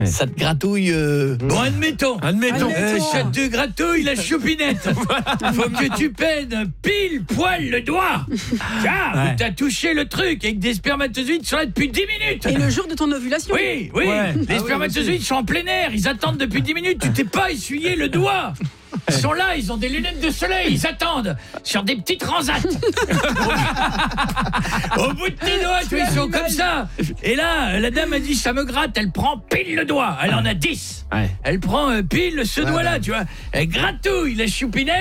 Ça te gratouille Bon, admettons. Ça te gratouille la choupinette. Faut que tu peines pile poil le doigt. Tiens, t'as touché le truc avec des spermatozoïdes qui sont là depuis 10 minutes. Et le jour de ton ovulation. Oui. Les spermatozoïdes sont en plein air. Ils attendent depuis 10 minutes. Tu t'es pas essuyé le doigt. Ils sont là, ils ont des lunettes de soleil. Ils attendent sur des petits transats. Au bout de tes doigts, tu vois, ils sont comme ça. Et là, la dame a dit, ça me gratte. Elle prend pile le doigt. Elle en a 10. Elle prend pile ce doigt-là, tu vois. Elle gratouille la choupinette.